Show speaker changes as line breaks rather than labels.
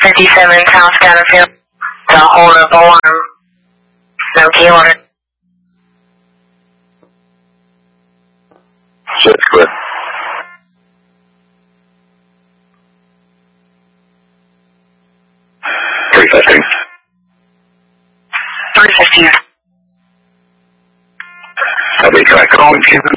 57 South Scatterfield. The hold of alarm. No key order.
Shit's clear. $315.
$315.
I'll be tracking all the